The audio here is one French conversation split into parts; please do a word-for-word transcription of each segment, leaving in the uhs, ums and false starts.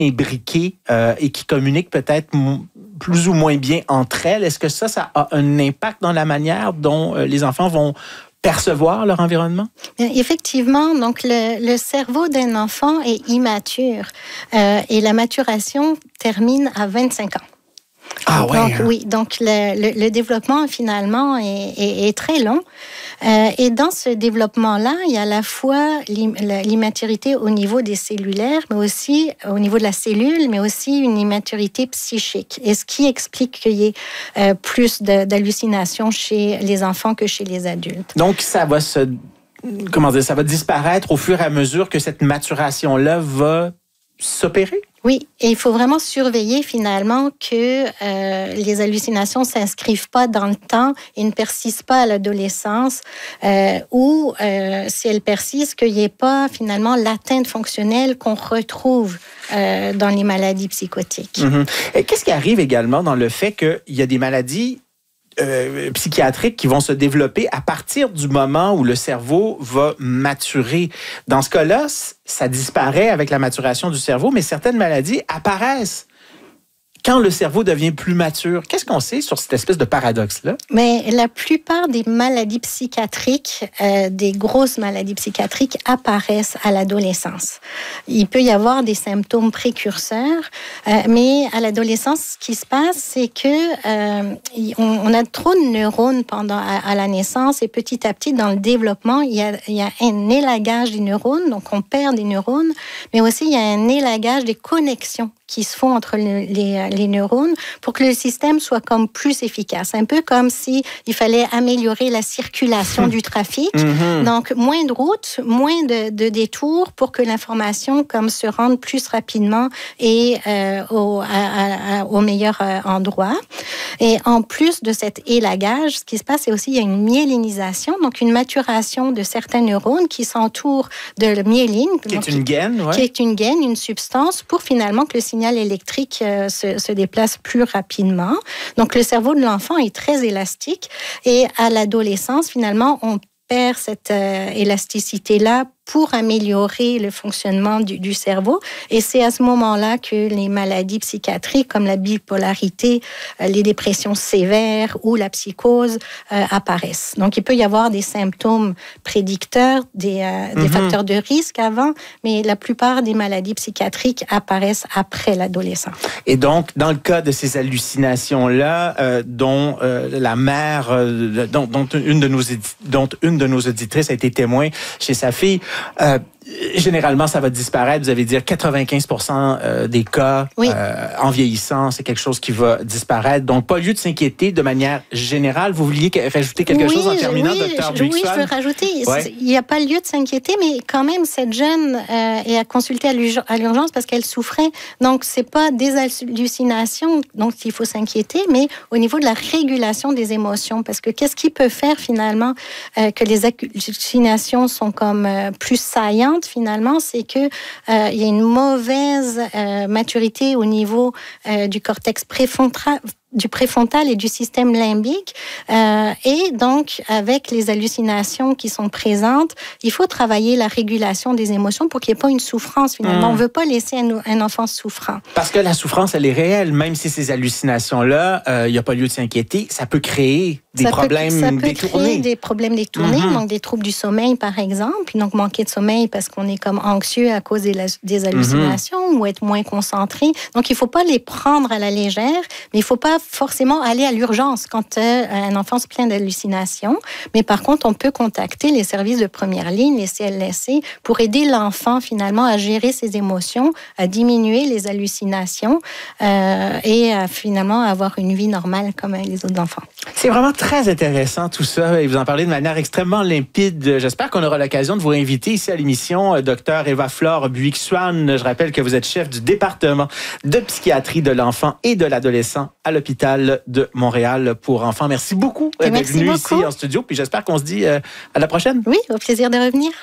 imbriquées euh, et qui communiquent peut-être m- plus ou moins bien entre elles. Est-ce que ça, ça a un impact dans la manière dont euh, les enfants vont percevoir leur environnement? Effectivement, donc le, le cerveau d'un enfant est immature euh, et la maturation termine à vingt-cinq ans. Ah ouais. Donc, oui, donc le, le, le développement finalement est, est, est très long. Euh, et dans ce développement-là, il y a à la fois l'immaturité au niveau des cellulaires, mais aussi au niveau de la cellule, mais aussi une immaturité psychique. Et ce qui explique qu'il y ait euh, plus de, d'hallucinations chez les enfants que chez les adultes. Donc, ça va se... Comment dire? Ça va disparaître au fur et à mesure que cette maturation-là va s'opérer? Oui, et il faut vraiment surveiller finalement que euh, les hallucinations ne s'inscrivent pas dans le temps et ne persistent pas à l'adolescence euh, ou euh, si elles persistent, qu'il n'y ait pas finalement l'atteinte fonctionnelle qu'on retrouve euh, dans les maladies psychotiques. Mm-hmm. Et qu'est-ce qui arrive également dans le fait qu'il y a des maladies Euh, psychiatriques qui vont se développer à partir du moment où le cerveau va maturer. Dans ce cas-là, ça disparaît avec la maturation du cerveau, mais certaines maladies apparaissent quand le cerveau devient plus mature. Qu'est-ce qu'on sait sur cette espèce de paradoxe-là? Mais la plupart des maladies psychiatriques, euh, des grosses maladies psychiatriques, apparaissent à l'adolescence. Il peut y avoir des symptômes précurseurs, euh, mais à l'adolescence, ce qui se passe, c'est que euh, on, on a trop de neurones pendant à, à la naissance et petit à petit, dans le développement, il y a, il y a un élagage des neurones, donc on perd des neurones, mais aussi il y a un élagage des connexions qui se font entre le, les, les neurones pour que le système soit comme plus efficace. Un peu comme si il fallait améliorer la circulation du trafic. Mm-hmm. Donc, moins de routes, moins de, de détours pour que l'information comme se rende plus rapidement et euh, au, à, à, au meilleur euh, endroit. Et en plus de cet élagage, ce qui se passe, c'est aussi il y a une myélinisation, donc une maturation de certains neurones qui s'entourent de la myéline. Qui donc, est une gaine, ouais. Qui est une gaine, une substance, pour finalement que le signal électrique euh, se, se déplace plus rapidement. Donc, le cerveau de l'enfant est très élastique et à l'adolescence, finalement, on perd cette euh, élasticité-là pour améliorer le fonctionnement du, du cerveau. Et c'est à ce moment-là que les maladies psychiatriques comme la bipolarité, euh, les dépressions sévères ou la psychose euh, apparaissent. Donc, il peut y avoir des symptômes prédicteurs, des, euh, des mm-hmm. facteurs de risque avant, mais la plupart des maladies psychiatriques apparaissent après l'adolescence. Et donc, dans le cas de ces hallucinations-là, euh, dont euh, la mère, euh, dont, dont, une de nos, dont une de nos auditrices a été témoin chez sa fille, Euh, généralement, ça va disparaître. Vous allez dire quatre-vingt-quinze pour cent des cas oui. euh, en vieillissant, c'est quelque chose qui va disparaître. Donc, pas lieu de s'inquiéter de manière générale. Vous vouliez rajouter quelque oui, chose en terminant, oui, docteur Oui, je veux rajouter. Ouais. Il n'y a pas lieu de s'inquiéter, mais quand même, cette jeune euh, est à consulter à l'urgence parce qu'elle souffrait. Donc, c'est pas des hallucinations donc il faut s'inquiéter, mais au niveau de la régulation des émotions. Parce que qu'est-ce qui peut faire finalement euh, que les hallucinations sont comme euh, plus saillantes finalement, c'est que euh, il y a une mauvaise euh, maturité au niveau euh, du cortex préfrontal du préfrontal et du système limbique. Euh, et donc, avec les hallucinations qui sont présentes, il faut travailler la régulation des émotions pour qu'il n'y ait pas une souffrance, finalement. Mmh. On ne veut pas laisser un, un enfant souffrant. Parce que la souffrance, elle est réelle. Même si ces hallucinations-là, il euh, n'y a pas lieu de s'inquiéter, ça peut créer des ça problèmes peut, ça peut détournés. créer des problèmes détournés, mmh. donc des troubles du sommeil, par exemple. Donc, manquer de sommeil parce qu'on est comme anxieux à cause des, des hallucinations mmh. ou être moins concentré. Donc, il ne faut pas les prendre à la légère, mais il ne faut pas forcément aller à l'urgence quand euh, un enfant se plaint d'hallucinations. Mais par contre, on peut contacter les services de première ligne, les C L S C, pour aider l'enfant finalement à gérer ses émotions, à diminuer les hallucinations euh, et à finalement avoir une vie normale comme les autres enfants. C'est vraiment très intéressant tout ça et vous en parlez de manière extrêmement limpide. J'espère qu'on aura l'occasion de vous réinviter ici à l'émission, docteur Eva-Flore Buick-Swann. Je rappelle que vous êtes chef du département de psychiatrie de l'enfant et de l'adolescent à l'hôpital de Montréal pour enfants. Merci beaucoup d'être venu ici en studio. Puis j'espère qu'on se dit euh, à la prochaine. Oui, au plaisir de revenir.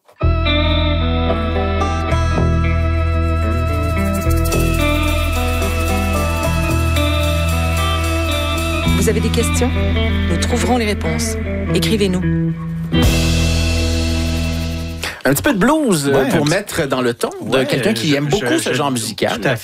Vous avez des questions? Nous trouverons les réponses. Écrivez-nous. Un petit peu de blues Ouais, pour un petit... mettre dans le ton de ouais, quelqu'un qui je, aime beaucoup je, ce je, genre musical. Tout à